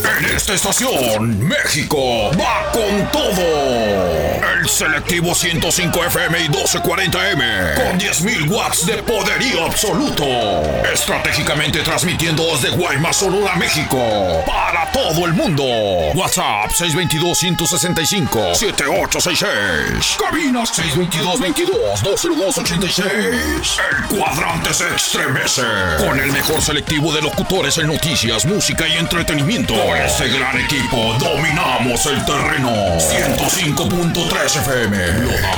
En esta estación, México va con todo. El selectivo 105 FM y 1240M con 10.000 watts de poderío absoluto. Estratégicamente transmitiendo desde Guaymas, Sonora, México para todo el mundo. WhatsApp 622-165-7866. Cabina 622-22-202-86. El cuadrante se estremece con el mejor selectivo de locutores en noticias, música y entretenimiento. Con este gran equipo dominamos el terreno. 105.3 FM.